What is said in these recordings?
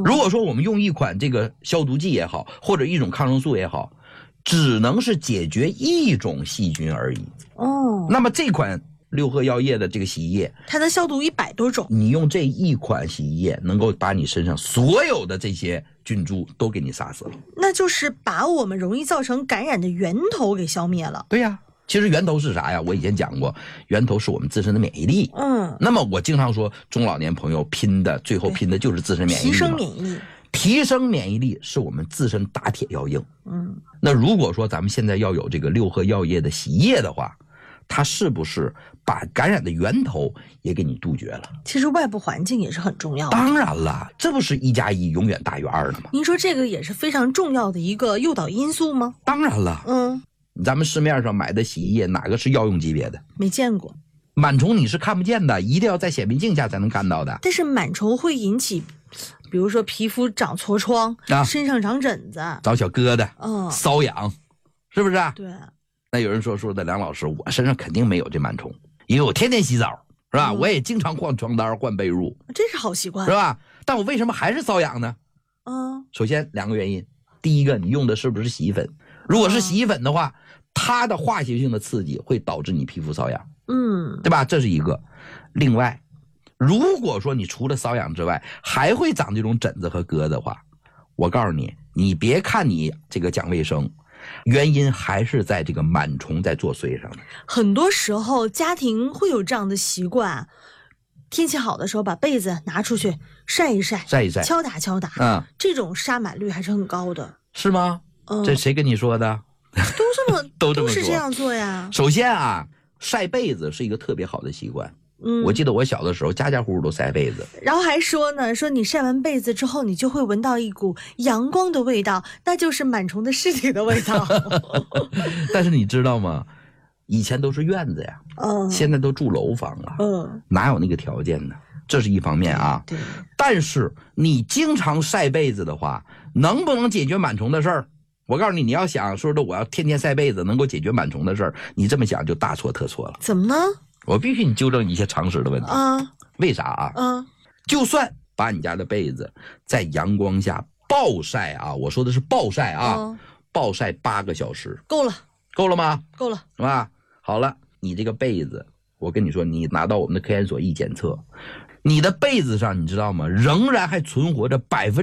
如果说我们用一款这个消毒剂也好，或者一种抗生素也好，只能是解决一种细菌而已。那么这款六合药业的这个洗衣液， 它能消毒100多种。 你用这一款洗衣液能够把你身上所有的这些菌株都给你杀死了。 那就是把我们容易造成感染的源头给消灭了。 对呀。其实源头是啥呀？我以前讲过，源头是我们自身的免疫力。那么我经常说，中老年朋友最后拼的就是自身免疫力。 提升免疫力。 提升免疫力是我们自身打铁要硬。那如果说咱们现在要有这个六合药业的洗衣液的话，它是不是把感染的源头也给你杜绝了？ 其实外部环境也是很重要的。 当然了，这不是1+1永远大于2的吗？ 您说这个也是非常重要的一个诱导因素吗？ 当然了。咱们市面上买的洗衣液哪个是药用级别的？ 没见过。 螨虫你是看不见的，一定要在显微镜下才能看到的。 但是螨虫会引起，比如说皮肤长痤疮，身上长疹子， 长小疙瘩，瘙痒，是不是啊？ 对。 那有人说的梁老师，我身上肯定没有这螨虫，因为我天天洗澡，是吧？我也经常换床单换被褥， 这是好习惯， 是吧？但我为什么还是瘙痒呢？首先2个原因，第一个，你用的是不是洗衣粉？如果是洗衣粉的话，它的化学性的刺激会导致你皮肤瘙痒，对吧？这是一个。另外，如果说你除了瘙痒之外还会长这种疹子和疙瘩的话，我告诉你，你别看你这个讲卫生，原因还是在这个螨虫在作祟上的。 很多时候家庭会有这样的习惯，天气好的时候把被子拿出去晒一晒，敲打敲打，这种杀螨率还是很高的。 是吗？这谁跟你说的？ 都是这样做呀。 首先啊，晒被子是一个特别好的习惯。我记得我小的时候家家户户都晒被子， 然后还说呢，说你晒完被子之后，你就会闻到一股阳光的味道，那就是螨虫的尸体的味道。 但是你知道吗？以前都是院子呀，现在都住楼房啊，哪有那个条件呢？这是一方面啊。 对。 但是你经常晒被子的话，能不能解决螨虫的事儿？我告诉你，你要想说的我要天天晒被子能够解决螨虫的事儿，你这么想就大错特错了。 怎么呢？ 我必须你纠正一些常识的问题。为啥啊？就算把你家的被子在阳光下暴晒啊，我说的是暴晒啊，暴晒8个小时， 够了吗？够了， 是吧？好了，你这个被子，我跟你说，你拿到我们的科研所一检测，你的被子上你知道吗？仍然还存活着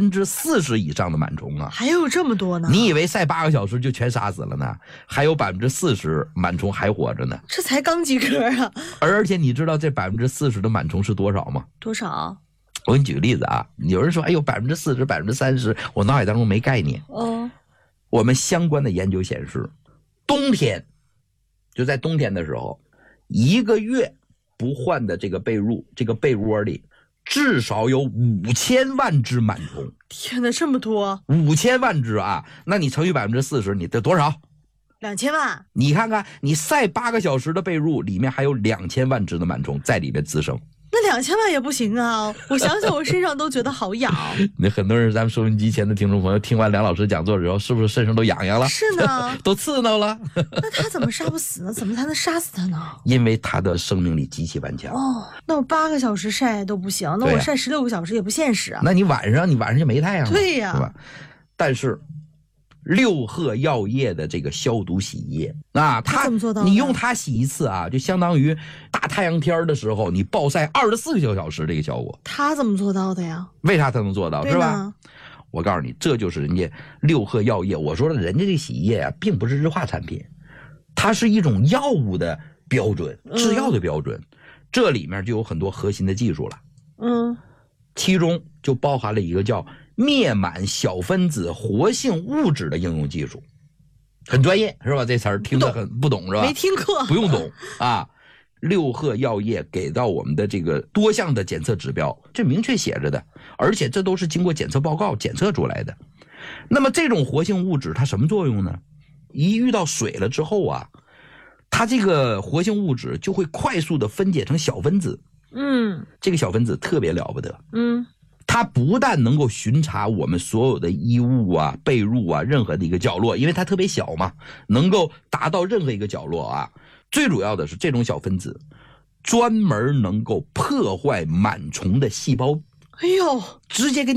40%以上的螨虫啊！ 还有这么多呢？ 你以为晒8个小时就全杀死了呢？还有40%螨虫还活着呢。 这才刚及格啊！ 而且你知道这40%的螨虫是多少吗？ 多少？ 我给你举个例子啊，有人说，哎呦，40%、30%，我脑海当中没概念。我们相关的研究显示，冬天，就在冬天的时候，1个月不换的这个被褥，这个被窝里至少有5000万只螨虫。 天哪，这么多 ！5000万只啊！那你乘以40%，你得多少 ？2000万。你看看，你晒8个小时的被褥，里面还有2000万只的螨虫在里面滋生。 那2000万也不行啊！我想想，我身上都觉得好痒。 那很多人，咱们收音机前的听众朋友，听完梁老师讲座之后，是不是身上都痒痒了？ 是呢， 都刺挠了。 那他怎么杀不死呢？怎么才能杀死他呢？ 因为他的生命力极其顽强。 那我8个小时晒都不行，那我晒16个小时也不现实啊。 那你晚上就没太阳了。 对呀， 是吧？但是六合药业的这个消毒洗衣液啊，它怎么做到？ 你用它洗一次啊，就相当于大太阳天的时候你暴晒24个小时这个效果。 他怎么做到的呀？ 为啥他能做到？是吧？我告诉你，这就是人家六合药业。我说了，人家这洗衣液啊，并不是日化产品，它是一种药物的标准，制药的标准。这里面就有很多核心的技术了。其中就包含了一个叫灭螨小分子活性物质的应用技术，很专业是吧？这词儿听得很不懂是吧？ 没听过， 不用懂啊。六合药业给到我们的这个多项的检测指标，这明确写着的，而且这都是经过检测报告检测出来的。那么这种活性物质它什么作用呢？一遇到水了之后啊，它这个活性物质就会快速的分解成小分子。这个小分子特别了不得。它不但能够巡查我们所有的衣物啊、被褥啊任何的一个角落，因为它特别小嘛，能够达到任何一个角落啊。最主要的是这种小分子专门能够破坏螨虫的细胞， 哎呦， 直接给